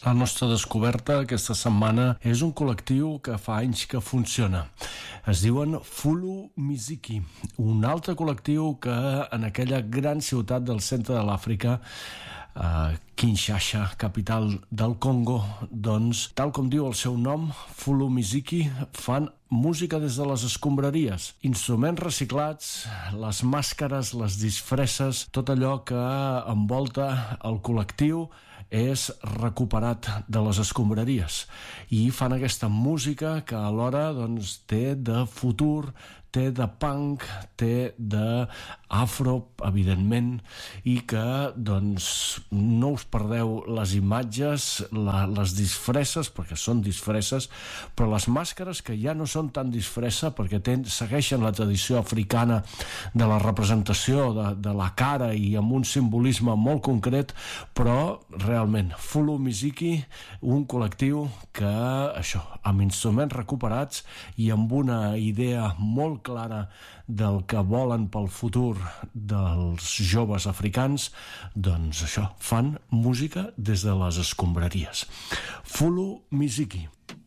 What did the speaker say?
La nostra descoberta aquesta setmana és un col·lectiu que fa anys que funciona. Es diuen Fulu Miziki, un altre col·lectiu que en aquella gran ciutat del centre de l'Àfrica, Kinshasa, capital del Congo, doncs, tal com diu el seu nom, Fulu Miziki, fan música des de les escombraries, instruments reciclats, les màscares, les disfresses, tot allò que envolta el col·lectiu és recuperat de les escombraries i fan aquesta música que alhora doncs, té de futur, té de punk, té d'afro, evidentment, i que doncs, no us perdeu les imatges, les disfresses, perquè són disfresses, però les màscares que ja no són tan disfressa perquè segueixen la tradició africana de la representació de la cara i amb un simbolisme molt concret, però realment, Fulu Miziki, un col·lectiu que, això, amb instruments recuperats i amb una idea molt clara del que volen pel futur dels joves africans, doncs això, fan música des de les escombraries. Fulu Miziki.